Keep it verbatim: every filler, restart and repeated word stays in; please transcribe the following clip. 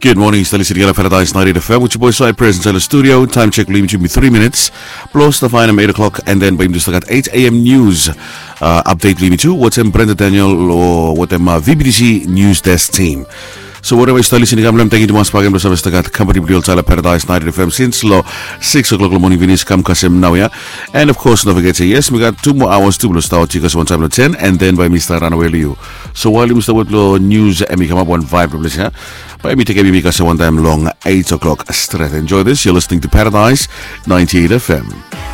Good morning, still listening to Paradise ninety F M with your boy Sai present in the studio. Time check will be three minutes. Plus the fine at eight o'clock and then by just at eight a.m. news uh, update will be too. What's in Brenda Daniel or what them uh, V B D C News Desk team. So whatever is listening to I'm taking to mas pagam sa basta company real tala Paradise ninety F M since lo six o'clock in the morning vinis kam kasem now ya. And of course don't forget to yes we got two more hours to blow start chicas one time to ten and then by Mister Runaway Liu. So while Mister Wotlo news and we come up one vibe publisher. By me take a because one time long eight o'clock straight. Enjoy this. You're listening to Paradise ninety-eight F M.